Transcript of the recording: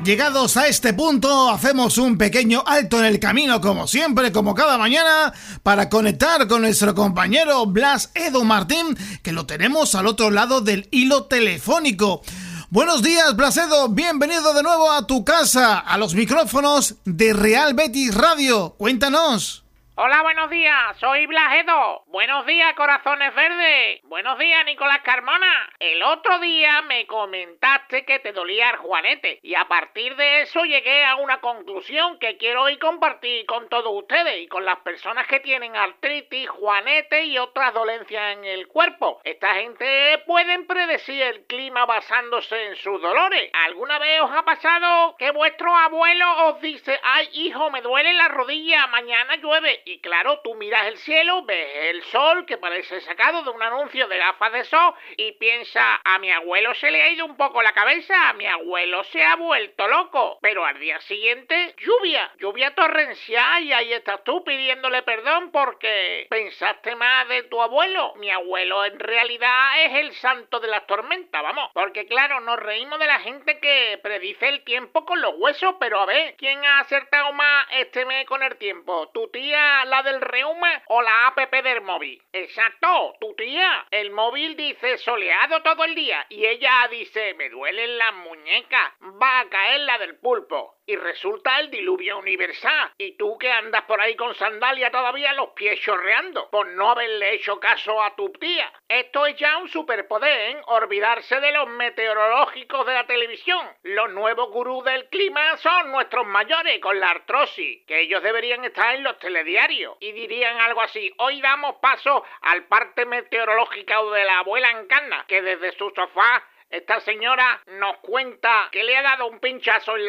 Llegados a este punto, hacemos un pequeño alto en el camino, como siempre, como cada mañana, para conectar con nuestro compañero Blas Edu Martín, que lo tenemos al otro lado del hilo telefónico. Buenos días, Blas Edu, bienvenido de nuevo a tu casa, a los micrófonos de Real Betis Radio. Cuéntanos. Hola, buenos días, soy Blas Edu. Buenos días, corazones verdes. Buenos días, Nicolás Carmona. El otro día me comentaste que te dolía el juanete y a partir de eso llegué a una conclusión que quiero hoy compartir con todos ustedes y con las personas que tienen artritis, juanete y otras dolencias en el cuerpo. Esta gente pueden predecir el clima basándose en sus dolores. ¿Alguna vez os ha pasado que vuestro abuelo os dice: ay, hijo, me duele la rodilla, mañana llueve? Y claro, tú miras el cielo, ves el sol que parece sacado de un anuncio de gafas de sol y piensas: a mi abuelo se le ha ido un poco la cabeza, a mi abuelo se ha vuelto loco. Pero al día siguiente, lluvia torrencial, y ahí estás tú pidiéndole perdón porque pensaste más de tu abuelo. Mi abuelo en realidad es el santo de las tormentas, vamos. Porque claro, nos reímos de la gente que predice el tiempo con los huesos, pero a ver, ¿quién ha acertado más este mes con el tiempo? ¿Tu tía, la del reuma, o la app del móvil? Exacto, tu tía. El móvil dice soleado todo el día y ella dice: me duelen las muñecas, va a caer la del pulpo. Y resulta el diluvio universal. Y tú que andas por ahí con sandalia todavía, los pies chorreando, por no haberle hecho caso a tu tía. Esto es ya un superpoder, ¿eh? Olvidarse de los meteorológicos de la televisión. Los nuevos gurús del clima son nuestros mayores con la artrosis, que ellos deberían estar en los telediarios. Y dirían algo así: hoy damos paso al parte meteorológico de la abuela Encarna, que desde su sofá esta señora nos cuenta que le ha dado un pinchazo en la